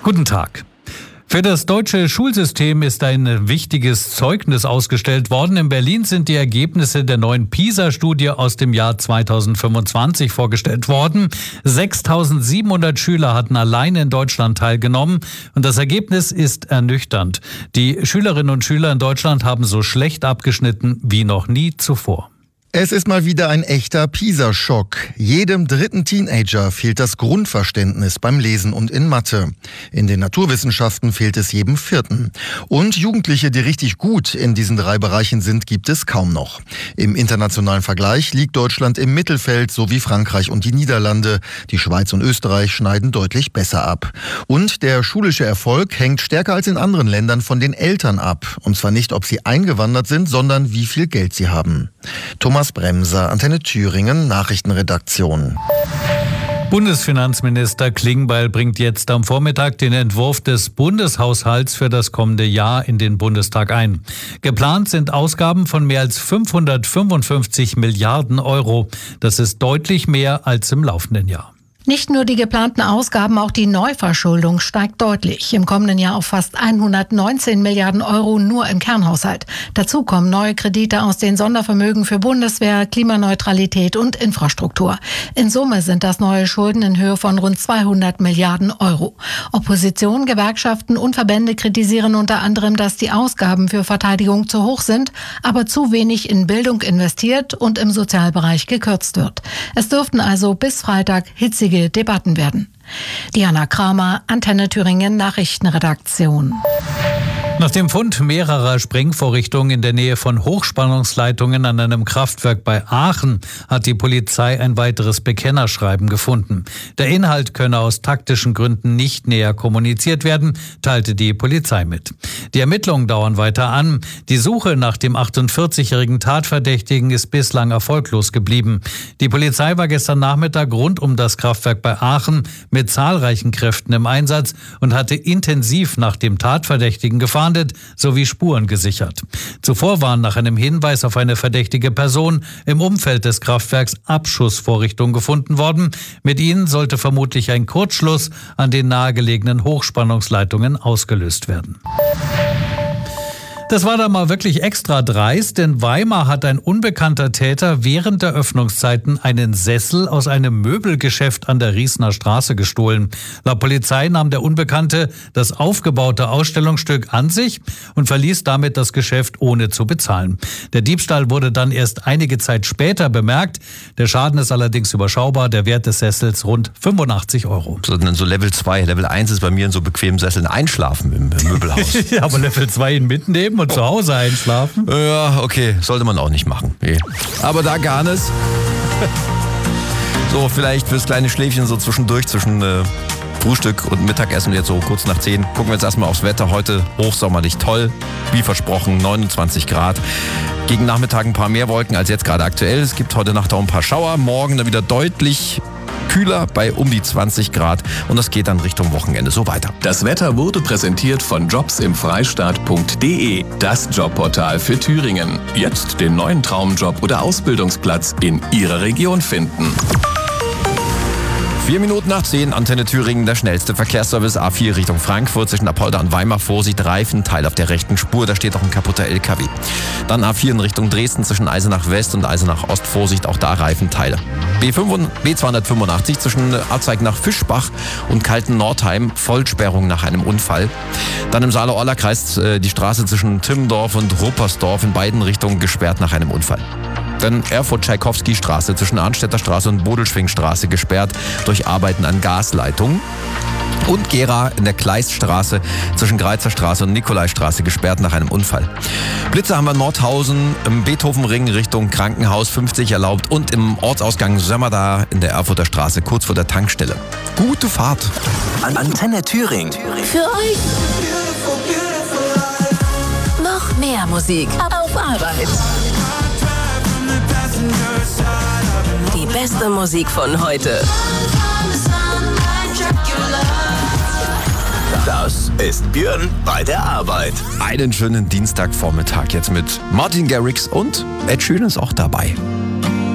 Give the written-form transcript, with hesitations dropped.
Guten Tag. Für das deutsche Schulsystem ist ein wichtiges Zeugnis ausgestellt worden. In Berlin sind die Ergebnisse der neuen PISA-Studie aus dem Jahr 2025 vorgestellt worden. 6.700 Schüler hatten allein in Deutschland teilgenommen und das Ergebnis ist ernüchternd. Die Schülerinnen und Schüler in Deutschland haben so schlecht abgeschnitten wie noch nie zuvor. Es ist mal wieder ein echter PISA-Schock. Jedem dritten Teenager fehlt das Grundverständnis beim Lesen und in Mathe. In den Naturwissenschaften fehlt es jedem vierten. Und Jugendliche, die richtig gut in diesen 3 Bereichen sind, gibt es kaum noch. Im internationalen Vergleich liegt Deutschland im Mittelfeld, so wie Frankreich und die Niederlande. Die Schweiz und Österreich schneiden deutlich besser ab. Und der schulische Erfolg hängt stärker als in anderen Ländern von den Eltern ab. Und zwar nicht, ob sie eingewandert sind, sondern wie viel Geld sie haben. Thomas Bremser, Antenne Thüringen, Nachrichtenredaktion. Bundesfinanzminister Klingbeil bringt jetzt am Vormittag den Entwurf des Bundeshaushalts für das kommende Jahr in den Bundestag ein. Geplant sind Ausgaben von mehr als 555 Milliarden Euro. Das ist deutlich mehr als im laufenden Jahr. Nicht nur die geplanten Ausgaben, auch die Neuverschuldung steigt deutlich. Im kommenden Jahr auf fast 119 Milliarden Euro nur im Kernhaushalt. Dazu kommen neue Kredite aus den Sondervermögen für Bundeswehr, Klimaneutralität und Infrastruktur. In Summe sind das neue Schulden in Höhe von rund 200 Milliarden Euro. Opposition, Gewerkschaften und Verbände kritisieren unter anderem, dass die Ausgaben für Verteidigung zu hoch sind, aber zu wenig in Bildung investiert und im Sozialbereich gekürzt wird. Es dürften also bis Freitag hitzige Debatten werden. Diana Kramer, Antenne Thüringen Nachrichtenredaktion. Nach dem Fund mehrerer Sprengvorrichtungen in der Nähe von Hochspannungsleitungen an einem Kraftwerk bei Aachen hat die Polizei ein weiteres Bekennerschreiben gefunden. Der Inhalt könne aus taktischen Gründen nicht näher kommuniziert werden, teilte die Polizei mit. Die Ermittlungen dauern weiter an. Die Suche nach dem 48-jährigen Tatverdächtigen ist bislang erfolglos geblieben. Die Polizei war gestern Nachmittag rund um das Kraftwerk bei Aachen mit zahlreichen Kräften im Einsatz und hatte intensiv nach dem Tatverdächtigen gefahndet sowie Spuren gesichert. Zuvor waren nach einem Hinweis auf eine verdächtige Person im Umfeld des Kraftwerks Abschussvorrichtungen gefunden worden. Mit ihnen sollte vermutlich ein Kurzschluss an den nahegelegenen Hochspannungsleitungen ausgelöst werden. Das war da mal wirklich extra dreist, denn Weimar hat ein unbekannter Täter während der Öffnungszeiten einen Sessel aus einem Möbelgeschäft an der Riesner Straße gestohlen. Laut Polizei nahm der Unbekannte das aufgebaute Ausstellungsstück an sich und verließ damit das Geschäft ohne zu bezahlen. Der Diebstahl wurde dann erst einige Zeit später bemerkt. Der Schaden ist allerdings überschaubar, der Wert des Sessels rund 85 €. So Level 2, Level 1 ist bei mir in so bequemen Sesseln einschlafen im Möbelhaus. Ja, aber Level 2 ihn mitnehmen und zu Hause einschlafen? Ja, okay, sollte man auch nicht machen. Nee. Aber da gar nicht. So, vielleicht fürs kleine Schläfchen so zwischendurch, zwischen Frühstück und Mittagessen, jetzt so kurz nach 10. Gucken wir jetzt erstmal aufs Wetter. Heute hochsommerlich toll, wie versprochen, 29 Grad. Gegen Nachmittag ein paar mehr Wolken als jetzt gerade aktuell. Es gibt heute Nacht auch ein paar Schauer. Morgen dann wieder deutlich kühler bei um die 20 Grad und das geht dann Richtung Wochenende so weiter. Das Wetter wurde präsentiert von jobsimfreistaat.de, das Jobportal für Thüringen. Jetzt den neuen Traumjob oder Ausbildungsplatz in Ihrer Region finden. 4 Minuten nach 10, Antenne Thüringen, der schnellste Verkehrsservice A4 Richtung Frankfurt zwischen Apolda und Weimar. Vorsicht, Reifenteil auf der rechten Spur, da steht auch ein kaputter LKW. Dann A4 in Richtung Dresden zwischen Eisenach West und Eisenach Ost. Vorsicht, auch da Reifenteile. B285 zwischen Azeig nach Fischbach und Kalten-Nordheim, Vollsperrung nach einem Unfall. Dann im Saale-Orla-Kreis die Straße zwischen Timmendorf und Ruppersdorf in beiden Richtungen gesperrt nach einem Unfall. Dann Erfurt-Tschaikowski-Straße zwischen Arnstädter Straße und Bodelschwingstraße gesperrt durch Arbeiten an Gasleitungen. Und Gera in der Kleiststraße zwischen Greizer Straße und Nikolaistraße gesperrt nach einem Unfall. Blitze haben wir in Nordhausen, im Beethovenring Richtung Krankenhaus 50 erlaubt und im Ortsausgang Sömmerda in der Erfurter Straße kurz vor der Tankstelle. Gute Fahrt. Antenne Thüringen. Für euch noch mehr Musik auf Arbeit. Die beste Musik von heute. Das ist Björn bei der Arbeit. Einen schönen Dienstagvormittag jetzt mit Martin Garrix und Ed Sheeran ist auch dabei.